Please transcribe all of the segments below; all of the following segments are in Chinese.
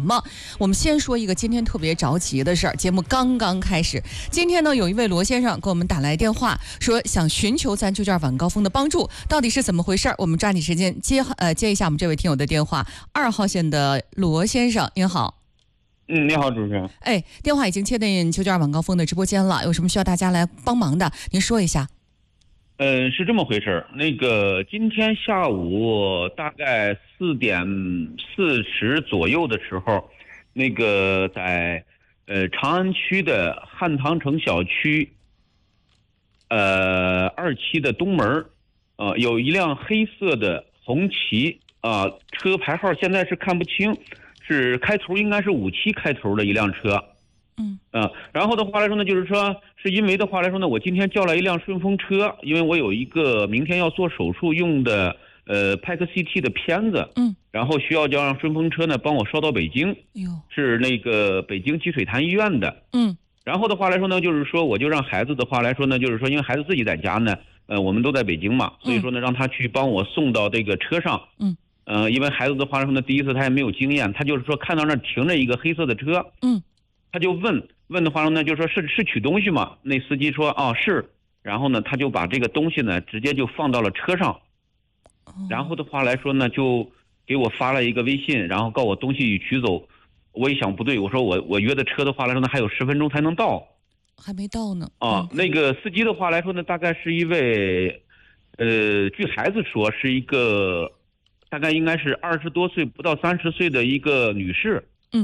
么？我们先说一个今天特别着急的事儿，节目刚刚开始。今天呢，有一位罗先生给我们打来电话，说想寻求咱9.2晚高峰的帮助，到底是怎么回事？我们抓紧时间接一下我们这位听友的电话。2号线的罗先生，您好。 你好，主持人。 电话已经切进9.2晚高峰的直播间了，有什么需要大家来帮忙的，您说一下。 是这么回事。今天下午大概4点40左右的时候，在长安区的汉唐城小区2期的东门有一辆黑色的红旗车牌号现在是看不清，是开头应该是57开头的一辆车。然后的话来说呢，就是说是因为的话来说呢，我今天叫了一辆顺风车，因为我有一个明天要做手术用的PET CT 的片子，然后需要叫让顺风车呢帮我捎到北京，是北京积水潭医院的，然后的话来说呢，就是说我就让孩子的话来说呢，就是说因为孩子自己在家呢，我们都在北京嘛，所以说呢让他去帮我送到这个车上，因为孩子的话来说呢，第一次他也没有经验，他就是说看到那停着一个黑色的车，他就问的话呢，就说是取东西吗？那司机说是，然后呢他就把这个东西呢直接就放到了车上，然后的话来说呢就给我发了一个微信，然后告我东西取走。我一想不对，我说我约的车的话来说呢还有10分钟才能到， 还没到呢。 那个司机的话来说呢，大概是一位据孩子说是一个大概应该是20多岁不到30岁的一个女士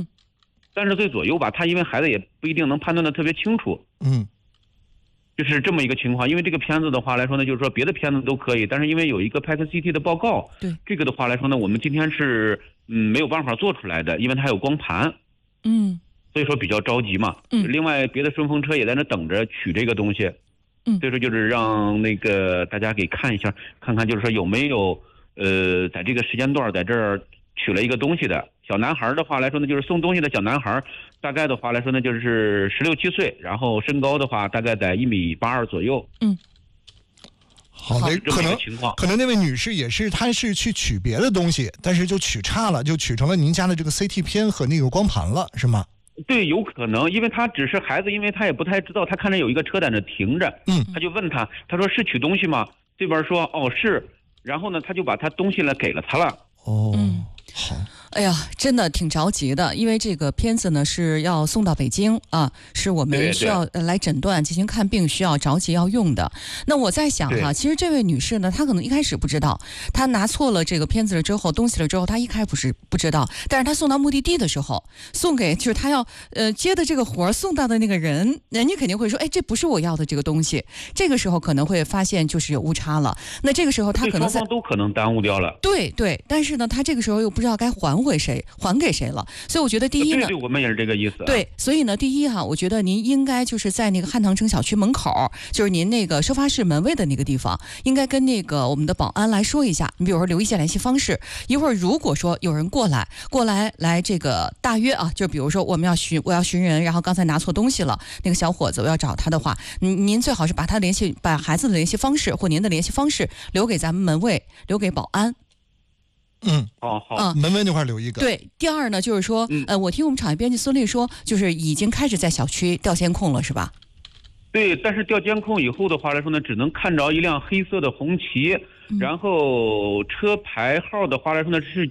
，30岁左右吧，她因为孩子也不一定能判断的特别清楚，就是这么一个情况。因为这个片子的话来说呢，就是说别的片子都可以，但是因为有一个 PET CT 的报告， 对这个的话来说呢，我们今天是没有办法做出来的，因为它有光盘，所以说比较着急嘛。另外别的顺风车也在那等着取这个东西，所以说就是让大家给看一下，看看就是说有没有在这个时间段在这儿取了一个东西的小男孩的话来说呢，就是送东西的小男孩，大概的话来说呢就是16、17岁，然后身高的话大概在1.82米左右。 好的，可能那位女士她是去取别的东西，但是就取差了，就取成了您家的这个 CT 片和那个光盘了，是吗？ 对，有可能，因为他只是孩子，因为他也不太知道，他看着有一个车在那停着，他就问他说是取东西吗？这边说是，然后呢他就把他东西呢给了他了。 好。 哎呀，真的挺着急的，因为这个片子呢是要送到北京啊，是我们需要来诊断进行看病，需要着急要用的。那我在想哈，其实这位女士呢，她可能一开始不知道，她拿错了这个片子了之后，东西了之后，她一开始不知道，但是她送到目的地的时候，送给就是她要接的这个活送到的那个人家肯定会说，这不是我要的这个东西。这个时候可能会发现就是有误差了。那这个时候她可能双方都可能耽误掉了。 对，但是呢，她这个时候又不知道该还给谁了，所以我觉得第一呢， 对，我们也是这个意思。 对，所以呢，第一我觉得您应该就是在那个汉唐城小区门口，就是您那个收发室门卫的那个地方，应该跟那个我们的保安来说一下，你比如说留一些联系方式。一会儿如果说有人过来这个大约就比如说我要寻人，然后刚才拿错东西了，那个小伙子我要找他的话，您最好是把孩子的联系方式或您的联系方式留给咱们门卫，留给保安。 好， 门卫那块留一个。 对，第二呢，就是说，我听我们产业编辑孙丽说，就是已经开始在小区调监控了，是吧？ 对，但是调监控以后的话来说呢，只能看着一辆黑色的红旗，然后车牌号的话来说呢是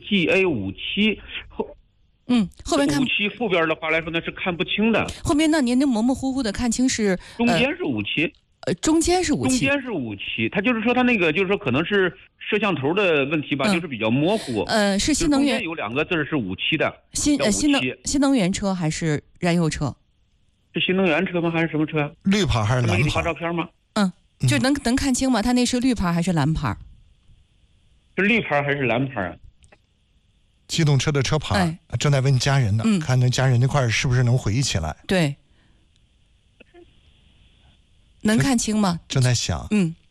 GA57 后面看 57后边的话来说呢是看不清的。 后面那您能模模糊糊的看清是中间是57。 中间是 57，他就是说他那个就是说可能是摄像头的问题吧，就是比较模糊。 是新能源， 中间有2个字是57的。 新能源车还是燃油车？ 是新能源车吗？还是什么车？ 绿牌还是蓝牌？ 你发照片吗？ 就能看清吗？他那是绿牌还是蓝牌？ 是绿牌还是蓝牌？ 机动车的车牌，正在问家人呢，看那家人那块是不是能回忆起来？ 对。能看清吗？ 正在想。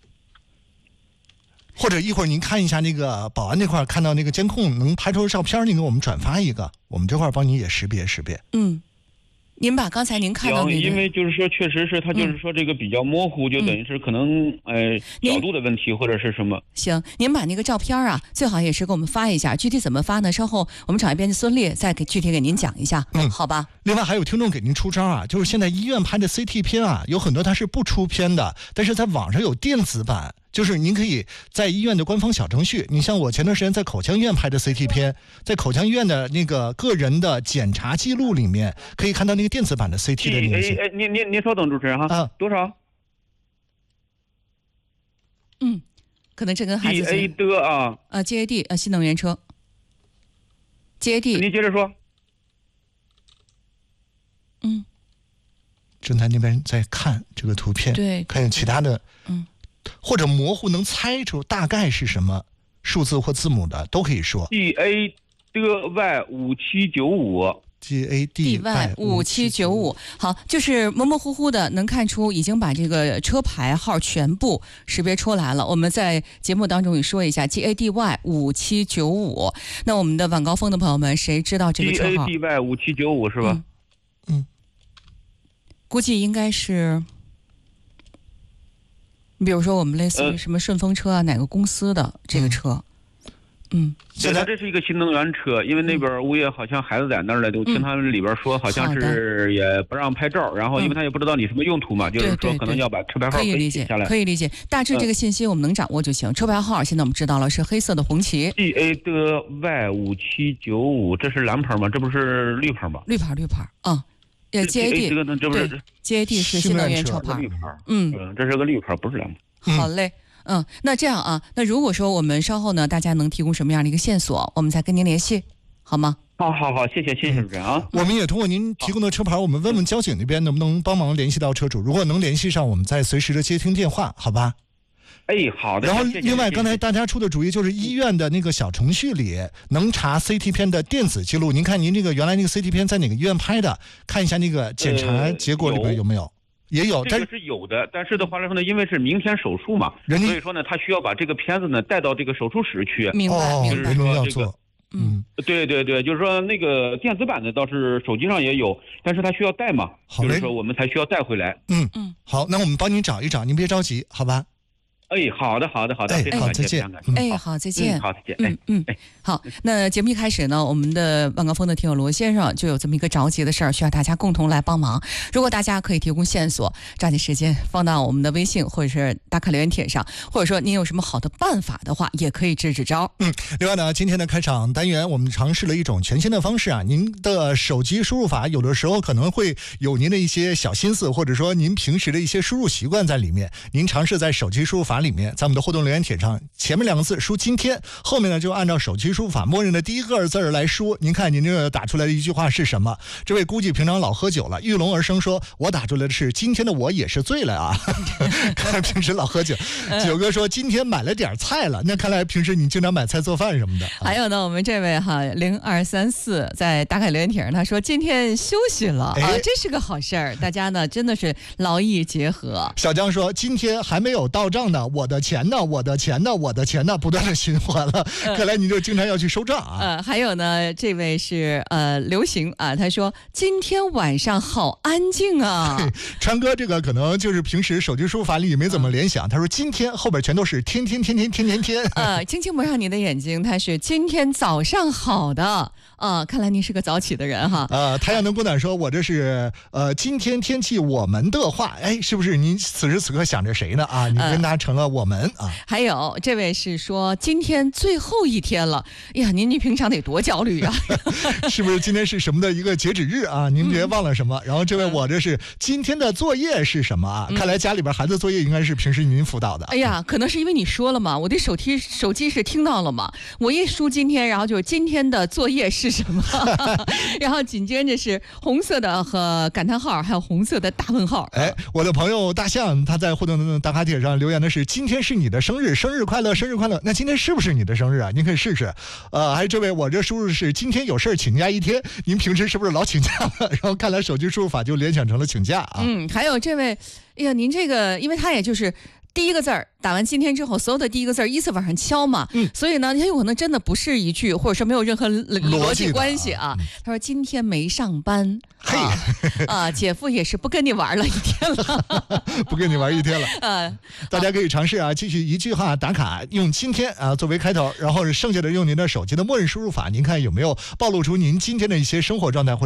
或者一会儿您看一下那个保安那块，看到那个监控能拍出照片，您给我们转发一个，我们这块帮你也识别识别。 您把刚才您看到那个， 因为就是说，确实是他就是说这个比较模糊，就等于是可能角度的问题或者是什么。 行，您把那个照片啊，最好也是给我们发一下。具体怎么发呢？稍后我们场外编辑孙烈再具体给您讲一下。好吧。 另外还有听众给您出招啊，就是现在医院拍的 CT 片啊，有很多它是不出片的，但是在网上有电子版。就是您可以在医院的官方小程序，你像我前段时间在口腔医院拍的 CT 片，在口腔医院的那个个人的检查记录里面，可以看到那个电子版的 CT 的联系。 您稍等，主持人哈。多少？ 可能这跟孩子。 GA 的啊。 GAD 新能源车。GAD。 您接着说。 正在那边在看这个图片， 对， 看有其他的。或者模糊能猜出大概是什么数字或字母的都可以说。 GA 的 Y5795 ，GAD Y5795。好，就是模模糊糊的能看出已经把这个车牌号全部识别出来了。我们在节目当中也说一下 GAD Y5795。那我们的晚高峰的朋友们，谁知道这个车号 ？GAD Y5795是吧？ 估计应该是。你比如说，我们类似于什么顺风车啊，哪个公司的这个车？ 现在这是一个新能源车，因为那边物业好像孩子在那儿了，我听他们里边说，好像是也不让拍照，然后因为他也不知道你什么用途嘛，就是说可能要把车牌号给写下来。 可以理解，大致这个信息我们能掌握就行。车牌号现在我们知道了，是黑色的红旗。 GA 的 Y5795，这是蓝牌吗？这不是绿牌吗？ 绿牌啊。GAD 这个这不是 GAD 是新能源车牌， 这是个绿牌，不是蓝牌。好嘞，那这样啊，那如果说我们稍后呢，大家能提供什么样的一个线索，我们再跟您联系，好吗？ 好，谢谢主持人啊。 我们也通过您提供的车牌，我们问问交警那边能不能帮忙联系到车主，如果能联系上，我们再随时的接听电话，好吧？ 好的。 然后另外，刚才大家出的主意就是医院的那个小程序里能查 CT 片的电子记录。您看您这个原来那个 CT 片在哪个医院拍的？看一下那个检查结果里边有没有？也有， 这个是有的。但是的话来说呢，因为是明天手术嘛，所以说呢，他需要把这个片子呢带到这个手术室去。 明白。 就是说要做。 对，就是说那个电子版的倒是手机上也有，但是他需要带嘛，就是说我们才需要带回来。 好，那我们帮您找一找，您别着急，好吧？ 好的，非常感谢， 再见。 好，再见。 好，再见。 好，那节目一开始呢，我们的晚高峰的听友罗先生就有这么一个着急的事儿，需要大家共同来帮忙。如果大家可以提供线索，抓紧时间放到我们的微信或者是打卡留言帖上，或者说您有什么好的办法的话，也可以支招。 另外呢，今天的开场单元我们尝试了一种全新的方式啊，您的手机输入法有的时候可能会有您的一些小心思，或者说您平时的一些输入习惯在里面，您尝试在手机输入法里面，在我们的互动留言帖上，前面2个字输今天，后面呢就按照手机输入法默认的第一个字来输。您看您这个打出来的一句话是什么？这位估计平常老喝酒了，玉龙而生说，我打出来的是今天的我也是醉了啊。看来平时老喝酒。九哥说今天买了点菜了，那看来平时你经常买菜做饭什么的。 还有呢，我们这位0234在打卡留言帖上他说今天休息了这是个好事儿，大家呢真的是劳逸结合。 小江说今天还没有到账呢，我的钱呢，不断的循环了。看来你就经常要去收账啊。 还有呢，这位是流行啊，他说今天晚上好安静啊。 川哥这个可能就是平时手机输入法里没怎么联想，他说今天后边全都是天。 轻轻蒙上你的眼睛，他是今天早上好的看来你是个早起的人哈。 太阳能供暖说，我这是今天天气我们的话，是不是您此时此刻想着谁呢啊？你跟他成了我们啊。 还有这位是说今天最后一天了，呀，您平常得多焦虑啊。 是不是今天是什么的一个截止日啊？您别忘了什么。然后这位我这是今天的作业是什么啊？看来家里边孩子作业应该是平时您辅导的。 哎呀，可能是因为你说了嘛，我的手机是听到了嘛，我一输今天，然后就是今天的作业是什么，然后紧接着是红色的和感叹号，还有红色的大问号。 我的朋友大象他在互动的打卡帖上留言的是今天是你的生日，生日快乐，生日快乐。那今天是不是你的生日啊？您可以试试。还有这位我这输入是今天有事请假一天，您平时是不是老请假了？然后看来手机输入法就联想成了请假啊。 还有这位，哎呀，您这个因为他也就是第一个字儿打完今天之后，所有的第一个字儿依次往上敲嘛，所以呢，它有可能真的不是一句，或者说没有任何逻辑关系啊。他说今天没上班，姐夫也是不跟你玩了一天了， 不跟你玩一天了。大家可以尝试啊，继续一句话打卡，用今天作为开头，然后剩下的用您的手机的默认输入法，您看有没有暴露出您今天的一些生活状态或者